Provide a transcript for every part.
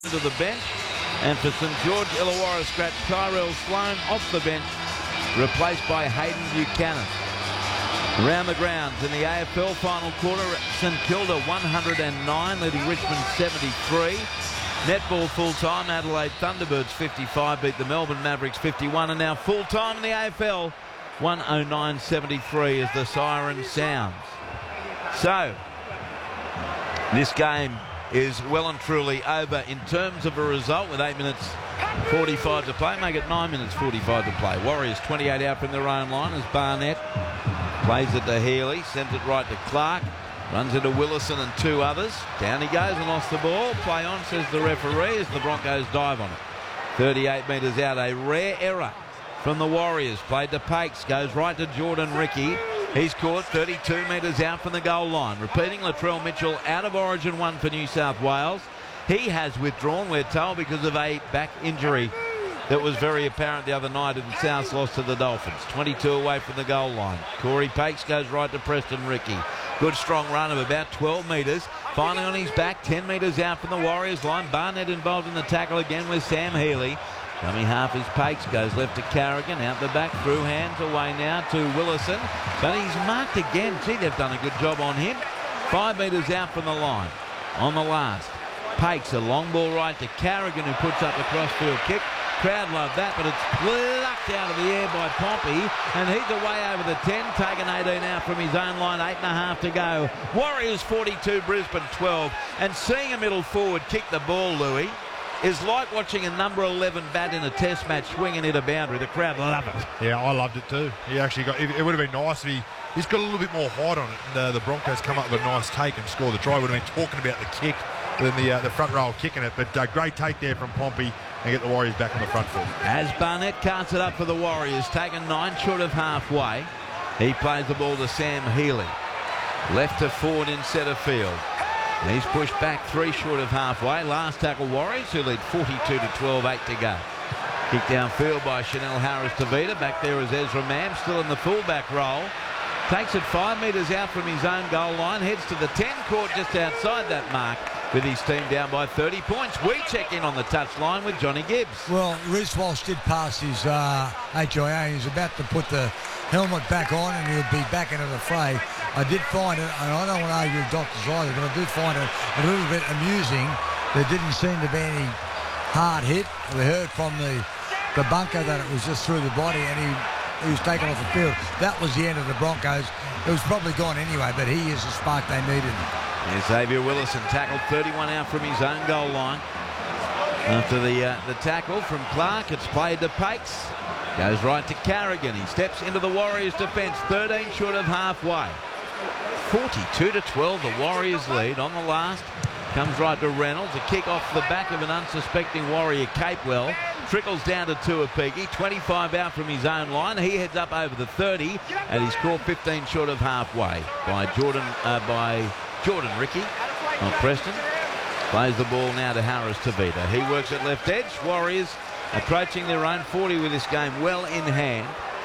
to the bench, and for St George Illawarra scratch Tyrell Sloan off the bench, replaced by Hayden Buchanan. Around the grounds in the AFL final quarter, St Kilda 109, leading Richmond 73. Netball full-time, Adelaide Thunderbirds 55 beat the Melbourne Mavericks 51, and now full-time in the AFL 109-73 as the siren sounds. So, this game is well and truly over in terms of a result with 8 minutes 45 to play. Make it 9 minutes 45 to play. Warriors 28 out from their own line as Barnett plays it to Healy, sends it right to Clark, runs into Willison and two others. Down he goes and lost the ball. Play on, says the referee, as the Broncos dive on it. 38 metres out, a rare error from the Warriors. Played to Pakes, goes right to Jordan Ricky. He's caught 32 metres out from the goal line. Repeating, Latrell Mitchell out of Origin 1 for New South Wales. He has withdrawn, we're told, because of a back injury that was very apparent the other night in South's loss to the Dolphins. 22 away from the goal line. Corey Pakes goes right to Preston Ricky. Good strong run of about 12 metres. Finally on his back, 10 metres out from the Warriors line. Barnett involved in the tackle again with Sam Healy. Dummy half is Pakes, goes left to Carrigan, out the back, through hands, away now to Willison. But he's marked again. Gee, they've done a good job on him. 5 metres out from the line. On the last, Pakes, a long ball right to Carrigan, who puts up the crossfield kick. Crowd love that, but it's plucked out of the air by Pompey, and he's away over the 10, taken 18 out from his own line, 8.5 to go. Warriors 42, Brisbane 12, and seeing a middle forward kick the ball, Louis, is like watching a number 11 bat in a test match swinging at a boundary. The crowd love it. Yeah, I loved it too. He actually got, it would have been nice if he's got a little bit more height on it, and the Broncos come up with a nice take and score the try. Would have been talking about the kick than the front row kicking it, but great take there from Pompey and get the Warriors back on the front foot. As Barnett carts it up for the Warriors, taken 9 short of halfway. He plays the ball to Sam Healy. Left to forward in centre field. He's pushed back 3 short of halfway. Last tackle Warriors, who lead 42 to 12, 8 to go. Kick downfield by Chanel Harris-Tavita. Back there is Ezra Mam, still in the fullback role. Takes it 5 metres out from his own goal line. Heads to the 10 court just outside that mark, with his team down by 30 points. We check in on the touchline with Johnny Gibbs. Well, Reece Walsh did pass his HIA. He was about to put the helmet back on and he'll be back into the fray. I did find it, and I don't want to argue with doctors either, but I do find it a little bit amusing. There didn't seem to be any hard hit. We heard from the bunker that it was just through the body, and he was taken off the field. That was the end of the Broncos. It was probably gone anyway, but he is the spark they needed. Here's Xavier Willison, tackled 31 out from his own goal line. After the tackle from Clark, it's played to Pakes. Goes right to Carrigan. He steps into the Warriors' defence, 13 short of halfway. 42 to 12, the Warriors lead. On the last, comes right to Reynolds. A kick off the back of an unsuspecting Warrior, Capewell. Trickles down to Tuapigi, 25 out from his own line. He heads up over the 30, and he's caught 15 short of halfway by Jordan Ricky on Preston. Plays the ball now to Harris-Tavita. He works at left edge. Warriors approaching their own 40 with this game well in hand.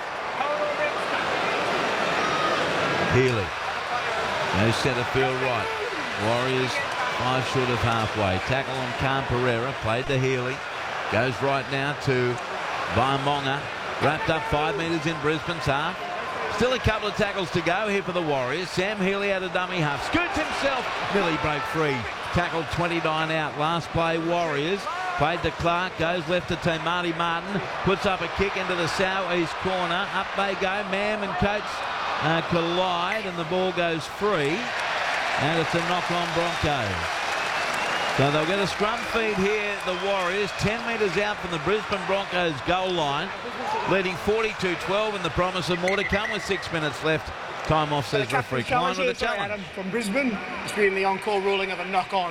Healy. No centre field right. Warriors 5 short of halfway. Tackle on Khan Pereira. Played to Healy. Goes right now to Baimonga. Wrapped up 5 metres in Brisbane's half. Still a couple of tackles to go here for the Warriors. Sam Healy out of dummy half. Scoots himself. Nearly broke free. Tackled 29 out. Last play Warriors. Played to Clark. Goes left to Marty Martin. Puts up a kick into the southeast corner. Up they go. Mam and Coates collide, and the ball goes free. And it's a knock on Broncos. So they'll get a scrum feed here, the Warriors, 10 metres out from the Brisbane Broncos goal line, leading 42-12 in the promise of more to come with 6 minutes left. Time off, says referee. Come on with a challenge. Adam from Brisbane. It's been the on-call ruling of a knock-on.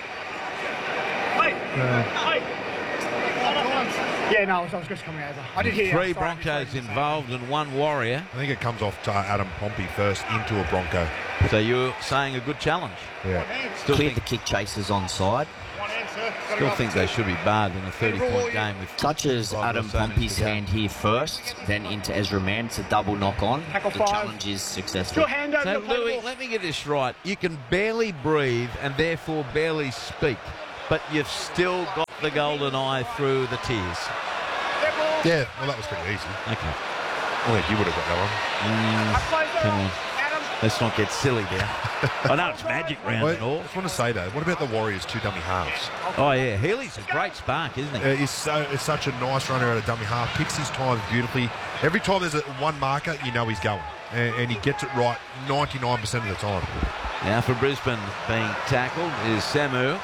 Yeah, no, I was just coming over. I did hear 3 Broncos involved and 1 Warrior. I think it comes off to Adam Pompey first into a Bronco. So you're saying a good challenge? Yeah. Still cleared the kick chasers onside. Still think they should be barred in a 30-point game. With touches Adam Pompey's hand here first, then into Ezra Mann. It's a double knock-on. The challenge is successful. So, Louis, let me get this right. You can barely breathe and therefore barely speak, but you've still got the golden eye through the tears. Yeah, well, that was pretty easy. Okay. I think you would have got that one. Come on. Let's not get silly there. I know it's magic round and all. I just want to say, though, what about the Warriors' 2 dummy halves? Oh, yeah. Healy's a great spark, isn't he? He's such a nice runner out of dummy half. Picks his times beautifully. Every time there's one marker, you know he's going. And he gets it right 99% of the time. Now for Brisbane, being tackled is Samu.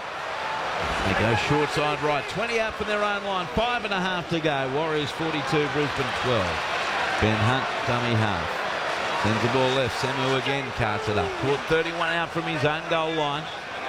They go short side right. 20 out from their own line. 5.5 to go. Warriors 42, Brisbane 12. Ben Hunt, dummy half. Sends the ball left. Samu again carts it up. Caught 31 out from his own goal line.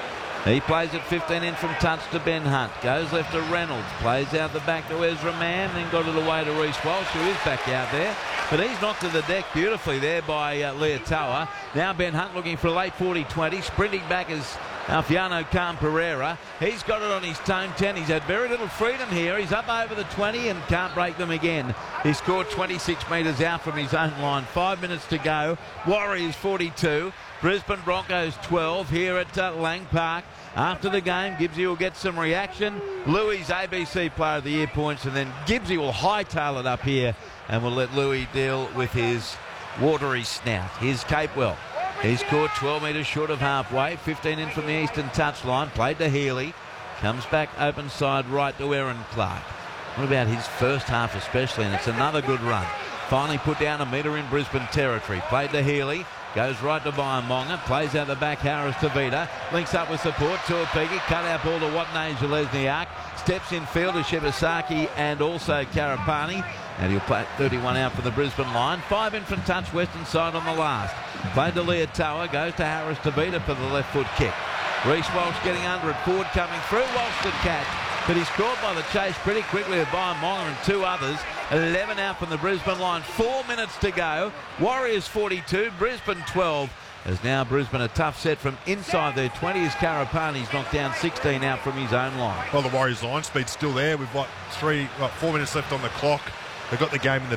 He plays it 15 in from touch to Ben Hunt. Goes left to Reynolds. Plays out the back to Ezra Mann. Then got it away to Reece Walsh, who is back out there. But he's knocked to the deck beautifully there by Leotoa. Now Ben Hunt looking for a late 40-20. Sprinting back is Alfiano Khan-Pereira. He's got it on his tone 10. He's had very little freedom here. He's up over the 20 and can't break them again. He scored 26 metres out from his own line. 5 minutes to go. Warriors 42. Brisbane Broncos 12 here at Lang Park. After the game, Gibbsy will get some reaction. Louis ABC Player of the Year points, and then Gibbsy will hightail it up here and we'll let Louis deal with his watery snout. Here's Capewell. He's caught 12 metres short of halfway. 15 in from the eastern touchline. Played to Healy. Comes back open side right to Aaron Clark. What about his first half especially? And it's another good run. Finally put down a metre in Brisbane territory. Played to Healy. Goes right to Vaiamonga. Plays out the back Harris to Vida. Links up with support. Tuapigi. Cut out ball to Watney Zalesniak. Steps in field to Shibasaki and also Karapani. And he'll play 31 out for the Brisbane line. 5 in from touch western side on the last. Played to Leotoa. Goes to Harris to Vida for the left foot kick. Reece Walsh getting under it. Ford coming through. Walsh to catch. But he's caught by the chase pretty quickly with Vaiamonga and 2 others. 11 out from the Brisbane line. 4 minutes to go. Warriors 42, Brisbane 12. As now Brisbane a tough set from inside their 20 as Karapani's knocked down 16 out from his own line. Well, the Warriors line speed's still there. We've got 4 minutes left on the clock. They've got the game in the